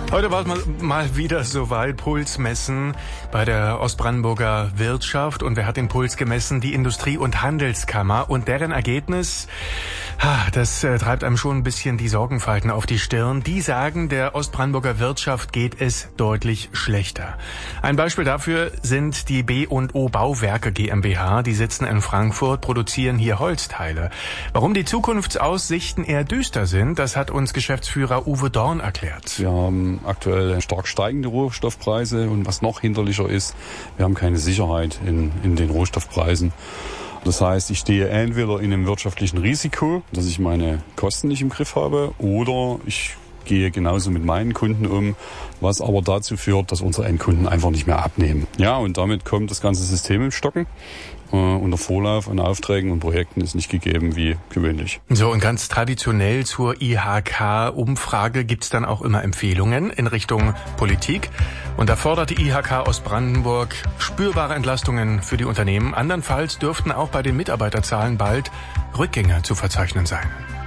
Heute war es mal wieder soweit, Pulsmessen bei der Ostbrandenburger Wirtschaft. Und wer hat den Puls gemessen? Die Industrie- und Handelskammer. Und deren Ergebnis, das treibt einem schon ein bisschen die Sorgenfalten auf die Stirn. Die sagen, der Ostbrandenburger Wirtschaft geht es deutlich schlechter. Ein Beispiel dafür sind die B&O Bauwerke GmbH. Die sitzen in Frankfurt, produzieren hier Holzteile. Warum die Zukunftsaussichten eher düster sind, das hat uns Geschäftsführer Uwe Dorn erklärt. Wir haben aktuell stark steigende Rohstoffpreise und was noch hinderlicher ist, wir haben keine Sicherheit in den Rohstoffpreisen. Das heißt, ich stehe entweder in einem wirtschaftlichen Risiko, dass ich meine Kosten nicht im Griff habe, oder ich gehe genauso mit meinen Kunden um, was aber dazu führt, dass unsere Endkunden einfach nicht mehr abnehmen. Ja, und damit kommt das ganze System ins Stocken. Und der Vorlauf an Aufträgen und Projekten ist nicht gegeben wie gewöhnlich. So, und ganz traditionell zur IHK-Umfrage gibt's dann auch immer Empfehlungen in Richtung Politik. Und da fordert die IHK Ostbrandenburg spürbare Entlastungen für die Unternehmen. Andernfalls dürften auch bei den Mitarbeiterzahlen bald Rückgänge zu verzeichnen sein.